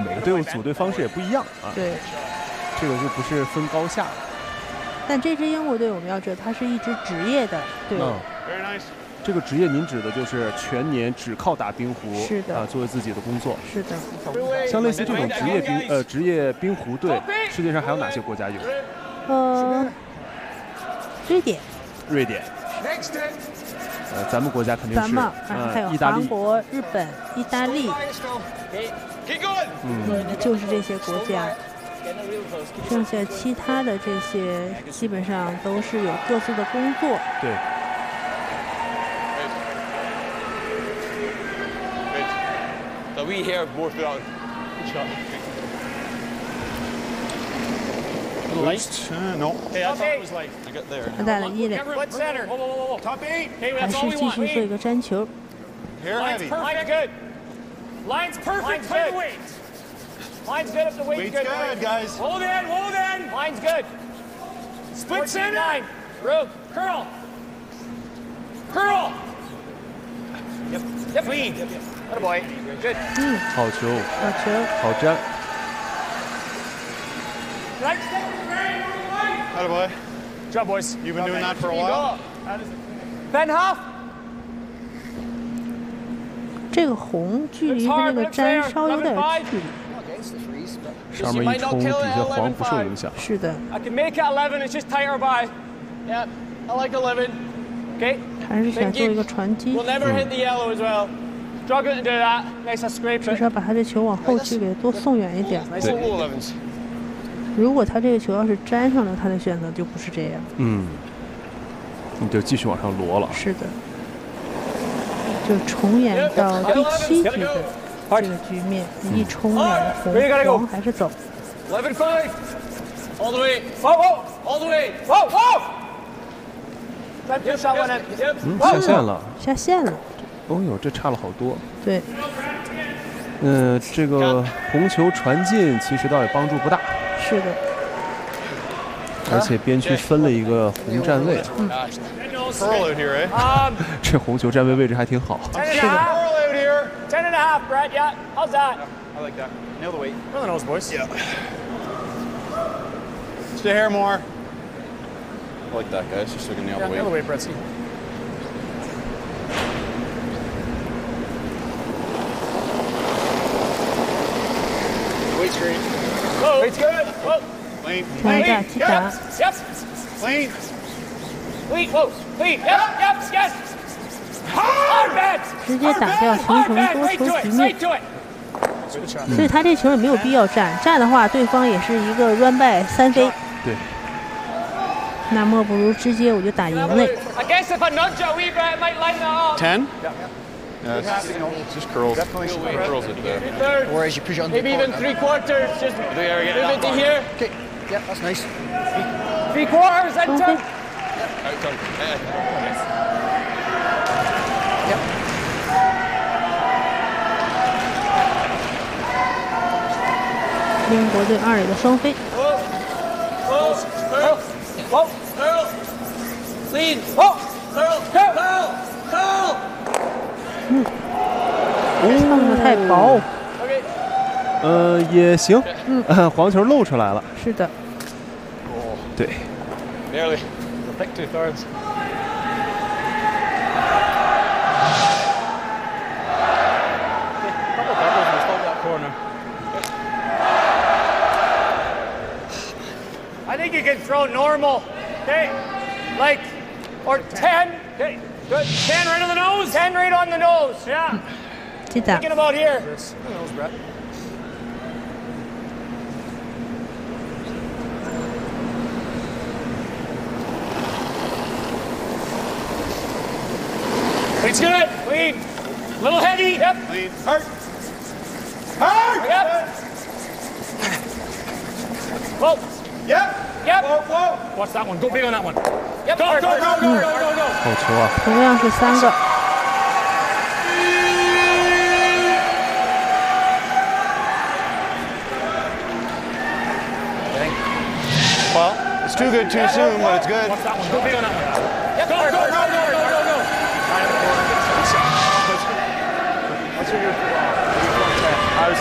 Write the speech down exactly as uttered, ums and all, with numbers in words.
每个队伍组队方式也不一样啊。 对， 这个就不是分高下了。 但这支英国队我们要知道，它是一支职业的队伍。 嗯，这个职业您指的就是全年只靠打冰壶， 是的啊，作为自己的工作。 是的。 像类似这种职业冰呃职业冰壶队，世界上还有哪些国家有？ 呃，瑞典。 瑞典。呃，咱们国家肯定是。 咱们， 呃、 还有意大利、 韩国、日本、意大利。 嗯， 就是这些国家。剩下其他的这些基本上都是有各自的工作。 对。 So we here more throughout. Laced? Uh, no. Hey, I thought it was like I got there. 他带了一垒， What center? Whoa, whoa, whoa, whoa. Top eight. Hey, 还 that's 是 all we 继 want. 续做一个粘球。 Hair Line's heavy. perfect. Line's good. Line's perfect. Line's good. Line's good if the weight's Weight's good. good, guys. Hold in, hold in. Line's good. Split center. Nine. Rogue. Curl. Curl. Yep. Yep. Clean. Yep, yep. Atta boy. Good. 嗯， 好球， 好球， 好粘。 Right step. Right. Atta boy. Good job, boys. You've been doing that for a while? Ben Huff. 这个红距离和那个粘稍有点距离。 上面一冲，底下黄不受影响。 是的。 I can make it eleven. It's just tighter by. Yeah, I like eleven. Okay. 还是想做一个传击。 We'll never hit the yellow as well. Struggling to do that. Nice, I scrape 至 it. 少把他这球往后区给多送远一点。 Nice little elevens. 如果他这个球要是粘上了，他的选择就不是这样。 嗯，你就继续往上摞了。 是的。就重演到第七局的这个局面，一冲两红，黄还是走。 eleven five. All the way. Whoa, whoa. All the way. Whoa, whoa. Yep, shot one in. Yep. 嗯，下线了。 下线了。 哦呦，这差了好多。 对。 嗯，这个红球传进其实倒也帮助不大。 是的。 而且边区分了一个红站位啊。 嗯。 Curl out here, eh? Um, 这红球站位位置还挺好。 ten and a half. Curl out here. Ten and a half, Brett. Yeah. How's that? I like that. Nail the weight. Nail the nose, boys. Yeah. Stay here more. I like that, guys. Just so we can nail Yeah, the weight. nail the weight, Brett. Weight's great. Whoa. Weight's good. Whoa. Clean. 打打击打。 Yep. Clean. Clean. Whoa. Clean. Yep. Yep. Yes. Hard bad. 直接打掉，形成多球局面。所以他这球也没有必要站，站的话对方也是一个 run by 三飞。 对。 那么不如直接我就打赢类。 I guess if I nudge a wee bit, it might line that up. Ten? Yeah, it's just curls. Definitely some curls into there. Third. Whereas you push on Maybe even three quarters. Just move it to here. Okay. Yeah, that's nice. Three quarters into. Okay. Yep. 英国队二垒的双飞。 Whoa. Curl. Whoa. Curl. Clean. Whoa. Curl. Curl. Curl. 嗯。蹭的太薄。 Okay. 呃，也行。嗯，黄球露出来了。 是的。 对。 Nearly. Thick two thirds. Couple doubles and stop that corner. I think you can throw normal. Okay. Like, or ten. Okay. Good. Ten right on the nose. Ten right on the nose. Yeah. 击打。 Thinking about here. Nose, Brett. It's good. Clean. Little heavy. Yep. Clean. Hurt. Hurt. Yep. Whoa. Yep. Yep. Whoa, whoa. Watch that one. Go big on that one. Yep. Go, Hard, go, hard, go, hard, go, hard, go, hard, go. 好球啊！ 同样是三个。 Well, it's too good too soon, but it's good. Watch that one. Go big on that one. Yep. Go, go,